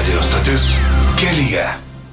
Radio stotis kelyje.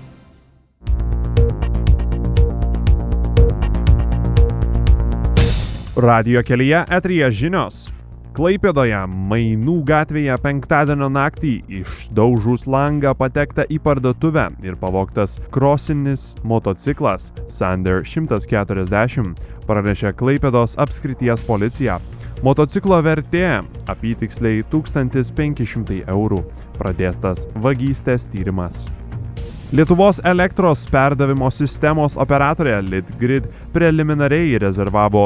Radio kelyje eteryje žinios. Klaipėdoje Mainų gatvėje penktadienio naktį išdaužus langą patekta į parduotuvę ir pavogtas krosinis motociklas Sander 140, pranešė Klaipėdos apskrities policija. Motociklo vertė apytiksliai 1500 eurų. Pradėtas vagystės tyrimas. Lietuvos elektros perdavimo sistemos operatorė Litgrid preliminariai rezervavo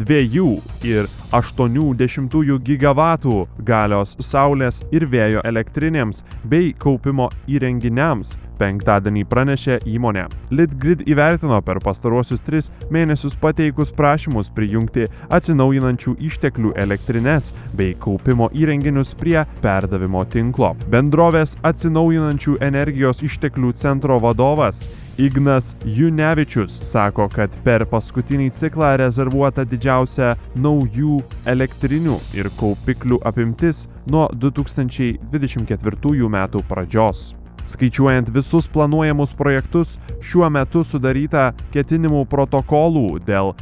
2,8 gigavatų galios saulės ir vėjo elektrinėms bei kaupimo įrenginiams. Penktadienį pranešė įmonė. Litgrid įvertino per pastaruosius 3 mėnesius pateikus prašymus prijungti atsinaujinančių išteklių elektrines bei kaupimo įrenginius prie perdavimo tinklo. Bendrovės atsinaujinančių energijos išteklių centro vadovas Ignas Junevičius sako, kad per paskutinį ciklą rezervuota didžiausia naujų elektrinių ir kaupiklių apimtis nuo 2024 metų pradžios. Skaičiuojant visus planuojamus projektus, šiuo metu sudaryta ketinimų protokolų dėl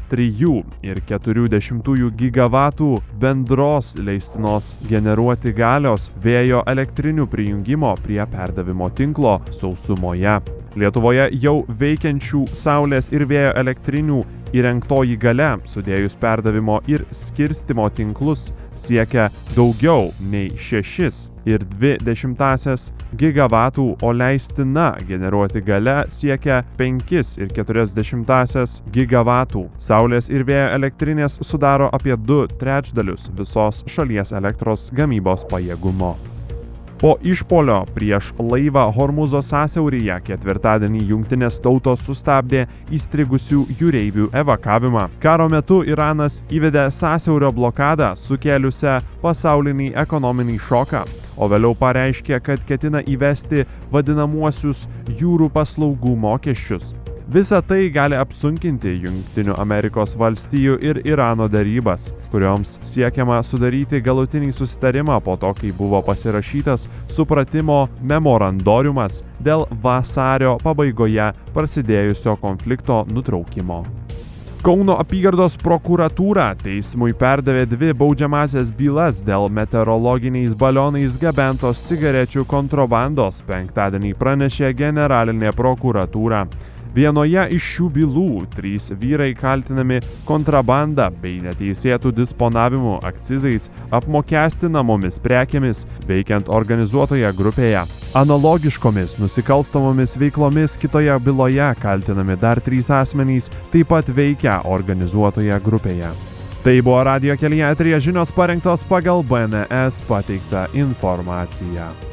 3,4 gigavatų bendros leistinos generuoti galios vėjo elektrinių prijungimo prie perdavimo tinklo sausumoje. Lietuvoje jau veikiančių saulės ir vėjo elektrinių įrengtoji galia, sudėjus perdavimo ir skirstimo tinklus, siekia daugiau nei 6,2 gigavatų, o leistina generuoti galia siekia 5,4 gigavatų. Saulės ir vėjo elektrinės sudaro apie 2/3 visos šalies elektros gamybos pajėgumo. Po išpuolio prieš laivą Hormuzo sąsiauryje ketvirtadienį Jungtinės tautos sustabdė įstrigusių jūreivių evakavimą. Karo metu Iranas įvedė sąsiaurio blokadą, sukėlusią pasaulinį ekonominį šoką, o vėliau pareiškė, kad ketina įvesti vadinamuosius jūrų paslaugų mokesčius. Visa tai gali apsunkinti Jungtinių Amerikos valstijų ir Irano derybas, kurioms siekiama sudaryti galutinį susitarimą po to, kai buvo pasirašytas supratimo memorandoriumas dėl vasario pabaigoje prasidėjusio konflikto nutraukimo. Kauno apygardos prokuratūra teismui perdavė 2 baudžiamąsias bylas dėl meteorologiniais balionais gabentos cigarečių kontrabandos, penktadienį pranešė generalinė prokuratūra. Vienoje iš šių bylų 3 vyrai kaltinami kontrabanda bei neteisėtų disponavimu akcizais apmokestinamomis prekėmis veikiant organizuotoje grupėje. Analogiškomis nusikalstamomis veiklomis kitoje byloje kaltinami dar 3 asmenys, taip pat veikia organizuotoje grupėje. Tai buvo Radio kelyje eteryje žinios parengtos pagal BNS pateiktą informaciją.